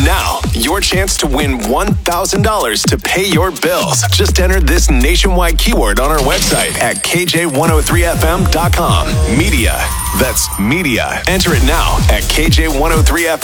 Now, your chance to win $1,000 to pay your bills. Just enter this nationwide keyword on our website at KJ103FM.com. Media. That's media. Enter it now at KJ103FM.